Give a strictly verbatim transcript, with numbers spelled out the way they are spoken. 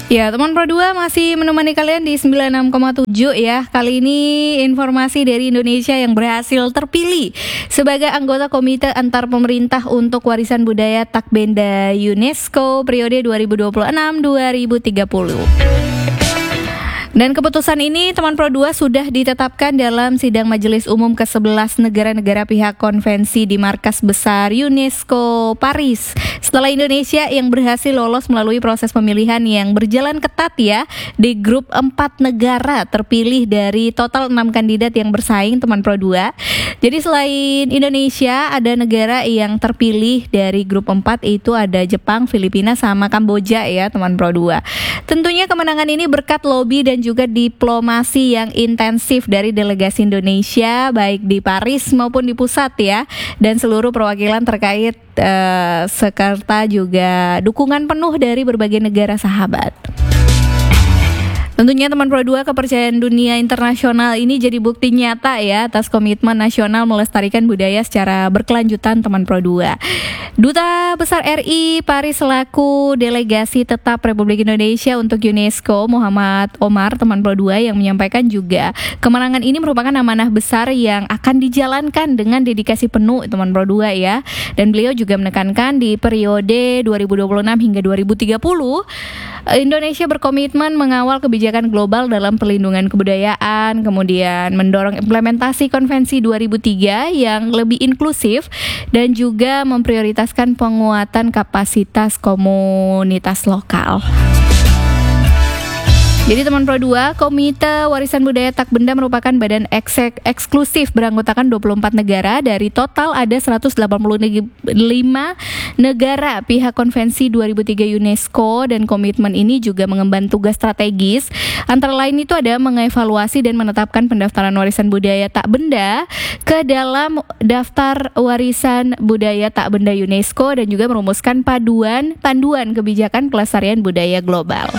Ya, teman Pro dua masih menemani kalian di sembilan puluh enam koma tujuh ya. Kali ini informasi dari Indonesia yang berhasil terpilih sebagai anggota Komite Antar Pemerintah untuk Warisan Budaya Takbenda UNESCO periode dua ribu dua puluh enam sampai dua ribu tiga puluh. Dan keputusan ini teman Pro dua sudah ditetapkan dalam sidang Majelis Umum kesebelas negara-negara pihak konvensi di Markas Besar UNESCO Paris. Setelah Indonesia yang berhasil lolos melalui proses pemilihan yang berjalan ketat ya, di grup empat negara terpilih dari total enam kandidat yang bersaing teman Pro dua. Jadi selain Indonesia ada negara yang terpilih dari grup empat, itu ada Jepang, Filipina sama Kamboja ya teman Pro dua. Tentunya kemenangan ini berkat lobby dan juga diplomasi yang intensif dari delegasi Indonesia baik di Paris maupun di pusat ya, dan seluruh perwakilan terkait uh, serta juga dukungan penuh dari berbagai negara sahabat. Tentunya teman Pro dua, kepercayaan dunia internasional ini jadi bukti nyata ya atas komitmen nasional melestarikan budaya secara berkelanjutan teman Pro dua. Duta Besar R I Paris selaku delegasi tetap Republik Indonesia untuk UNESCO Muhammad Omar teman Pro dua yang menyampaikan juga kemenangan ini merupakan amanah besar yang akan dijalankan dengan dedikasi penuh teman Pro dua ya. Dan beliau juga menekankan di periode dua ribu dua puluh enam hingga dua ribu tiga puluh Indonesia berkomitmen mengawal kebijakan global dalam perlindungan kebudayaan, kemudian mendorong implementasi Konvensi dua ribu tiga yang lebih inklusif dan juga memprioritaskan penguatan kapasitas komunitas lokal. Jadi teman Pro dua, Komite Warisan Budaya Takbenda merupakan badan eksek, eksklusif beranggotakan dua puluh empat negara. Dari total ada seratus delapan puluh lima negara pihak Konvensi dua ribu tiga UNESCO, dan komitmen ini juga mengemban tugas strategis. Antara lain itu ada mengevaluasi dan menetapkan pendaftaran warisan budaya tak benda ke dalam daftar warisan budaya tak benda UNESCO dan juga merumuskan paduan panduan kebijakan pelestarian budaya global.